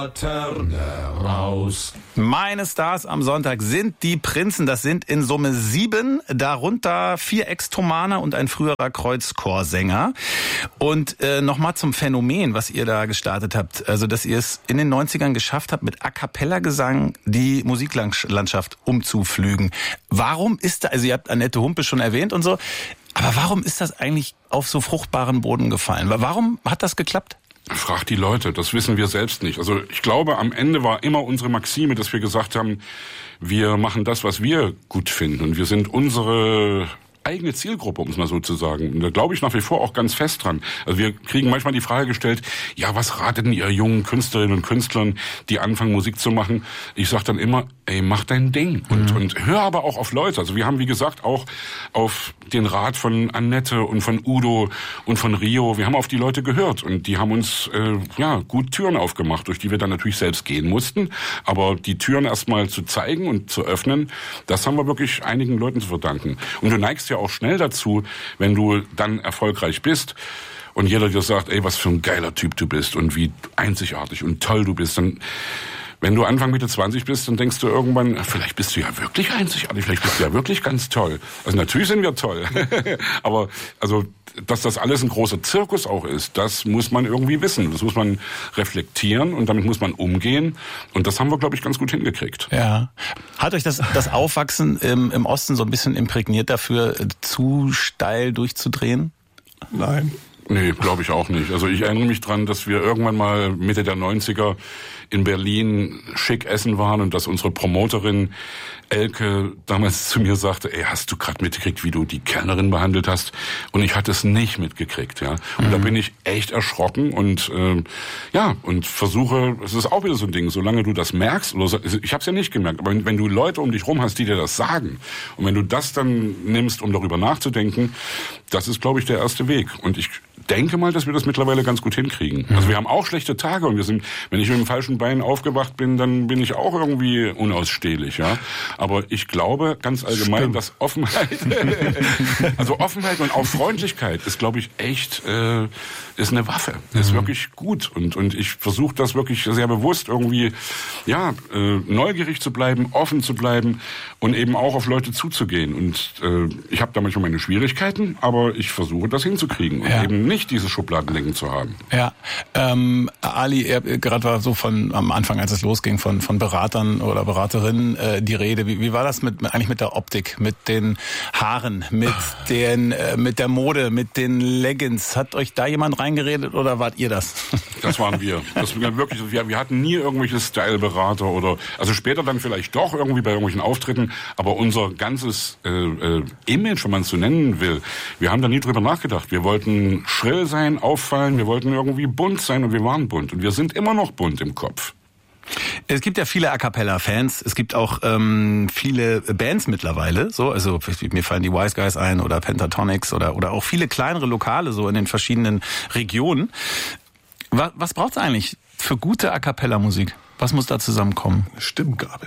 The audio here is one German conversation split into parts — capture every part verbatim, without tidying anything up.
Raus. Meine Stars am Sonntag sind die Prinzen. Das sind in Summe sieben, darunter vier Ex-Thomaner und ein früherer Kreuzchorsänger. Und äh, nochmal zum Phänomen, was ihr da gestartet habt. Also, dass ihr es in den neunzigern geschafft habt, mit A-Cappella-Gesang die Musiklandschaft umzuflügen. Warum ist da, also ihr habt Annette Humpe schon erwähnt und so, aber warum ist das eigentlich auf so fruchtbaren Boden gefallen? Warum hat das geklappt? Frag die Leute, das wissen wir selbst nicht. Also ich glaube, am Ende war immer unsere Maxime, dass wir gesagt haben, wir machen das, was wir gut finden. Und wir sind unsere eigene Zielgruppe, um es mal so zu sagen. Und da glaube ich nach wie vor auch ganz fest dran. Also wir kriegen manchmal die Frage gestellt, ja, was ratet denn ihr jungen Künstlerinnen und Künstlern, die anfangen, Musik zu machen? Ich sage dann immer, ey, mach dein Ding. Und, mhm. und hör aber auch auf Leute. Also wir haben, wie gesagt, auch auf den Rat von Annette und von Udo und von Rio, wir haben auf die Leute gehört. Und die haben uns äh, ja gut Türen aufgemacht, durch die wir dann natürlich selbst gehen mussten. Aber die Türen erstmal zu zeigen und zu öffnen, das haben wir wirklich einigen Leuten zu verdanken. Und du neigst ja auch schnell dazu, wenn du dann erfolgreich bist und jeder dir sagt, ey, was für ein geiler Typ du bist und wie einzigartig und toll du bist, dann, wenn du Anfang Mitte zwanzig bist, dann denkst du irgendwann, vielleicht bist du ja wirklich einzigartig, vielleicht bist du ja wirklich ganz toll. Also natürlich sind wir toll, aber also dass das alles ein großer Zirkus auch ist, das muss man irgendwie wissen. Das muss man reflektieren und damit muss man umgehen. Und das haben wir, glaube ich, ganz gut hingekriegt. Ja. Hat euch das, das Aufwachsen im, im Osten so ein bisschen imprägniert dafür, zu steil durchzudrehen? Nein. Nee, glaube ich auch nicht. Also ich erinnere mich dran, dass wir irgendwann mal Mitte der neunziger in Berlin schick essen waren und dass unsere Promoterin Elke damals zu mir sagte, ey, hast du gerade mitgekriegt, wie du die Kellnerin behandelt hast? Und ich hatte es nicht mitgekriegt, ja. Und mhm. da bin ich echt erschrocken und äh, ja, und versuche, es ist auch wieder so ein Ding, solange du das merkst, oder so, ich habe es ja nicht gemerkt, aber wenn, wenn du Leute um dich rum hast, die dir das sagen, und wenn du das dann nimmst, um darüber nachzudenken, das ist, glaube ich, der erste Weg. Und ich denke mal, dass wir das mittlerweile ganz gut hinkriegen. Mhm. Also wir haben auch schlechte Tage und wir sind, wenn ich mit dem falschen Bein aufgewacht bin, dann bin ich auch irgendwie unausstehlich, ja. Aber ich glaube ganz allgemein, Stimmt. dass Offenheit, also Offenheit und auch Freundlichkeit ist, glaube ich, echt, äh, ist eine Waffe. Mhm. Ist wirklich gut. Und, und ich versuche das wirklich sehr bewusst irgendwie, ja, äh, neugierig zu bleiben, offen zu bleiben und eben auch auf Leute zuzugehen. Und äh, ich habe da manchmal meine Schwierigkeiten, aber ich versuche das hinzukriegen und ja. eben nicht diese Schubladendenken zu haben. Ja, ähm, Ali, gerade war so von am Anfang, als es losging, von von Beratern oder Beraterinnen äh, die Rede. Wie, wie war das mit eigentlich mit der Optik, mit den Haaren, mit den äh, mit der Mode, mit den Leggings? Hat euch da jemand reingeredet oder wart ihr das? Das waren wir. Das war wirklich. Wir, wir hatten nie irgendwelche Style-Berater oder also später dann vielleicht doch irgendwie bei irgendwelchen Auftritten, aber unser ganzes äh, äh, Image, wenn man es so nennen will, wir haben da nie drüber nachgedacht. Wir wollten schrill sein, auffallen, wir wollten irgendwie bunt sein und wir waren bunt und wir sind immer noch bunt im Kopf. Es gibt ja viele A-Cappella-Fans, es gibt auch ähm, viele Bands mittlerweile, so, also mir fallen die Wise Guys ein oder Pentatonix oder oder auch viele kleinere Lokale so in den verschiedenen Regionen. Was, was braucht's eigentlich für gute A-Cappella-Musik? Was muss da zusammenkommen? Stimmgabel.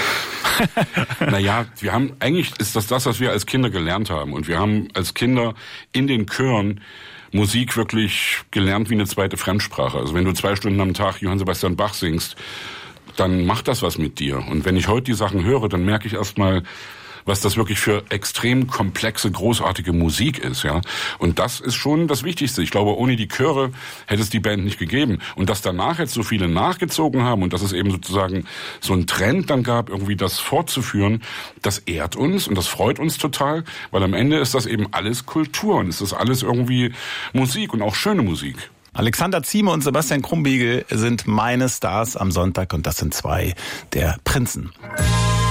Naja, wir haben, eigentlich ist das das, was wir als Kinder gelernt haben. Und wir haben als Kinder in den Chören Musik wirklich gelernt wie eine zweite Fremdsprache. Also wenn du zwei Stunden am Tag Johann Sebastian Bach singst, dann macht das was mit dir. Und wenn ich heute die Sachen höre, dann merke ich erstmal, was das wirklich für extrem komplexe, großartige Musik ist, ja. Und das ist schon das Wichtigste. Ich glaube, ohne die Chöre hätte es die Band nicht gegeben. Und dass danach jetzt so viele nachgezogen haben und dass es eben sozusagen so einen Trend dann gab, irgendwie das fortzuführen, das ehrt uns und das freut uns total, weil am Ende ist das eben alles Kultur und es ist alles irgendwie Musik und auch schöne Musik. Alexander Zieme und Sebastian Krumbiegel sind meine Stars am Sonntag und das sind zwei der Prinzen.